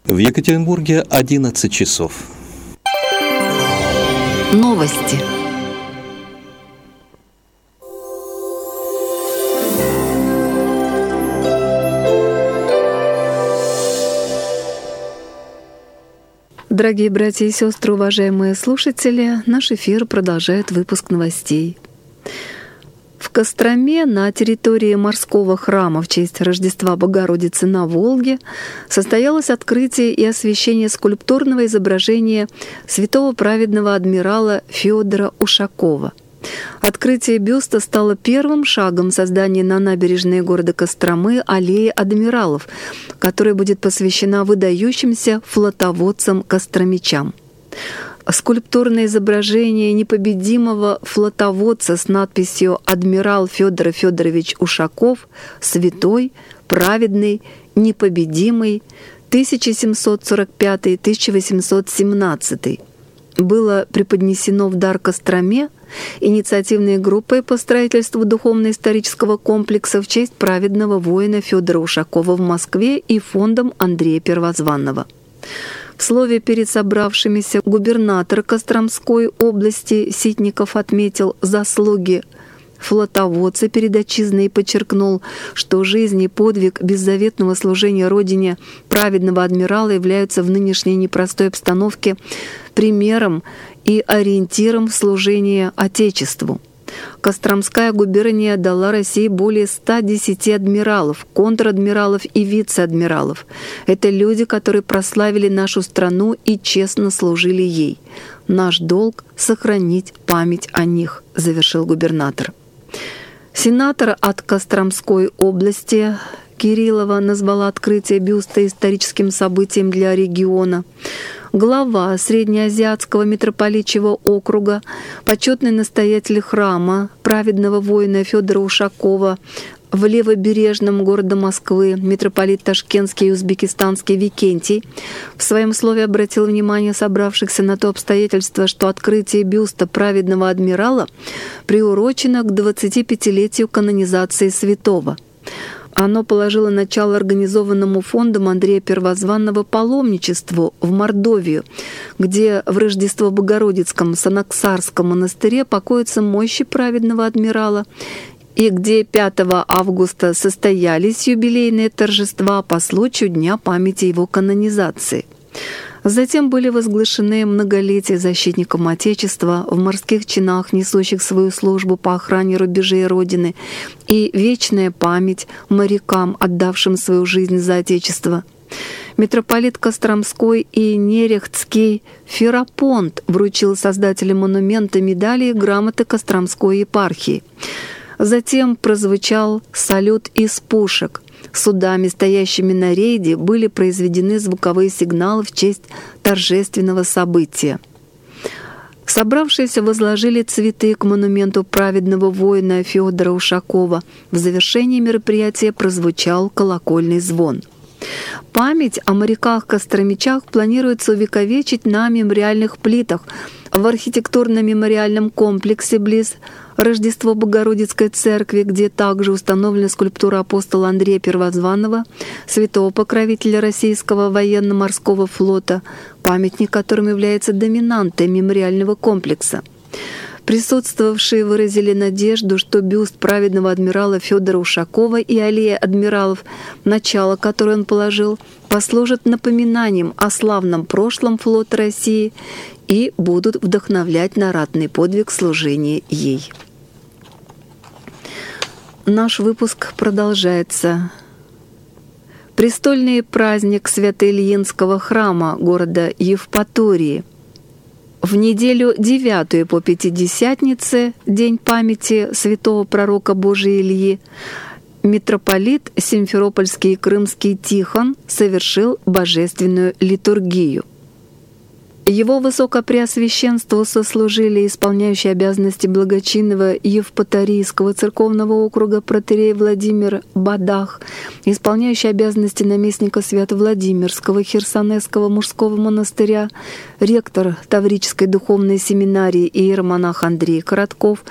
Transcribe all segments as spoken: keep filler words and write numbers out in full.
В Екатеринбурге одиннадцать часов. Новости. Дорогие братья и сестры, уважаемые слушатели, наш эфир продолжает выпуск новостей. В Костроме на территории морского храма в честь Рождества Богородицы на Волге состоялось открытие и освящение скульптурного изображения святого праведного адмирала Федора Ушакова. Открытие бюста стало первым шагом создания на набережной города Костромы аллеи адмиралов, которая будет посвящена выдающимся флотоводцам-костромичам. Скульптурное изображение непобедимого флотоводца с надписью «Адмирал Федор Федорович Ушаков, святой, праведный, непобедимый, тысяча семьсот сорок пятый — тысяча восемьсот семнадцатый» было преподнесено в дар Костроме инициативной группой по строительству духовно-исторического комплекса в честь праведного воина Федора Ушакова в Москве и фондом Андрея Первозванного. В слове перед собравшимися губернатор Костромской области Ситников отметил заслуги флотоводца перед отчизной и подчеркнул, что жизнь и подвиг беззаветного служения Родине праведного адмирала являются в нынешней непростой обстановке примером и ориентиром в служении Отечеству. Костромская губерния дала России более ста десяти адмиралов, контр-адмиралов и вице-адмиралов. Это люди, которые прославили нашу страну и честно служили ей. Наш долг — сохранить память о них, завершил губернатор. Сенатор от Костромской области Кириллова назвала открытие бюста историческим событием для региона. Глава Среднеазиатского митрополичьего округа, почетный настоятель храма праведного воина Федора Ушакова в левобережном городе Москвы, митрополит Ташкентский и Узбекистанский Викентий, в своем слове обратил внимание собравшихся на то обстоятельство, что открытие бюста праведного адмирала приурочено к двадцатипятилетию канонизации святого. Оно положило начало организованному фондом Андрея Первозванного паломничеству в Мордовию, где в Рождество Богородицком Санаксарском монастыре покоятся мощи праведного адмирала, и где пятого августа состоялись юбилейные торжества по случаю Дня памяти его канонизации. Затем были возглашены многолетия защитникам Отечества в морских чинах, несущих свою службу по охране рубежей Родины, и вечная память морякам, отдавшим свою жизнь за Отечество. Митрополит Костромской и Нерехтский Ферапонт вручил создателям монумента медали и грамоты Костромской епархии. Затем прозвучал салют из пушек. Судами, стоящими на рейде, были произведены звуковые сигналы в честь торжественного события. Собравшиеся возложили цветы к монументу праведного воина Федора Ушакова. В завершении мероприятия прозвучал колокольный звон. Память о моряках-костромичах планируется увековечить на мемориальных плитах в архитектурно-мемориальном комплексе близ Рождество Богородицкой церкви, где также установлена скульптура апостола Андрея Первозванного, святого покровителя российского военно-морского флота, памятник которым является доминантой мемориального комплекса. Присутствовавшие выразили надежду, что бюст праведного адмирала Федора Ушакова и аллея адмиралов, начало которой он положил, послужат напоминанием о славном прошлом флота России и будут вдохновлять на ратный подвиг служения ей. Наш выпуск продолжается. Престольный праздник Свято-Ильинского храма города Евпатории. В неделю девятую по Пятидесятнице, день памяти святого пророка Божия Ильи, митрополит Симферопольский и Крымский Тихон совершил божественную литургию. Его Высокопреосвященству сослужили исполняющий обязанности благочинного Евпаторийского церковного округа протоиерей Владимир Бадах, исполняющий обязанности наместника Свято-Владимирского Херсонесского мужского монастыря, ректор Таврической духовной семинарии иеромонах Андрей Коротков,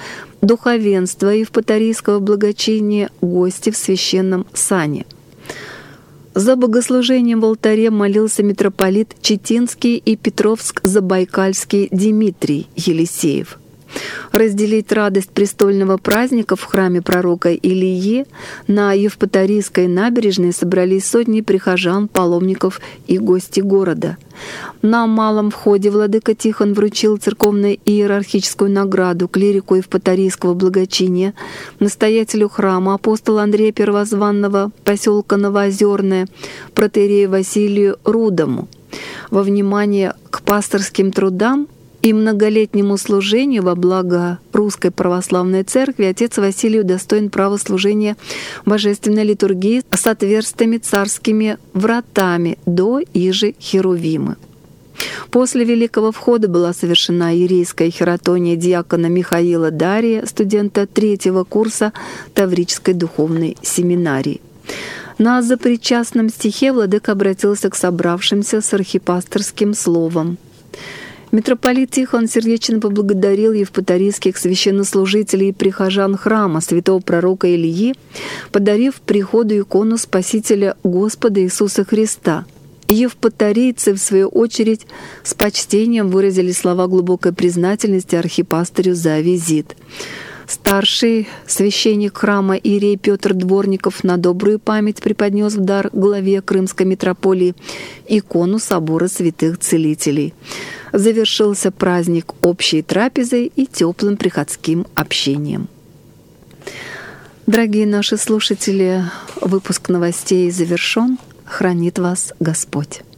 духовенство Евпаторийского благочиния, гости в священном сане. За богослужением в алтаре молился митрополит Читинский и Петровск-Забайкальский Дмитрий Елисеев. Разделить радость престольного праздника в храме пророка Илии на Евпаторийской набережной собрались сотни прихожан, паломников и гости города. На малом входе владыка Тихон вручил церковно-иерархическую награду клирику Евпаторийского благочиния, настоятелю храма апостола Андрея Первозванного поселка Новоозерное, протоиерею Василию Рудому. Во внимание к пасторским трудам и многолетнему служению во благо Русской Православной Церкви отец Василий удостоен права служения божественной литургии с отверстыми царскими вратами до иже Херувимы. После Великого Входа была совершена иерейская хиротония диакона Михаила Дария, студента третьего курса Таврической духовной семинарии. На запричастном стихе владыка обратился к собравшимся с архипасторским словом. Митрополит Тихон сердечно поблагодарил евпаторийских священнослужителей и прихожан храма святого пророка Илии, подарив приходу икону Спасителя Господа Иисуса Христа. Евпаторийцы, в свою очередь, с почтением выразили слова глубокой признательности архипастырю за визит. Старший священник храма иерей Петр Дворников на добрую память преподнес в дар главе Крымской митрополии икону собора святых целителей. Завершился праздник общей трапезой и теплым приходским общением. Дорогие наши слушатели, выпуск новостей завершен. Хранит вас Господь.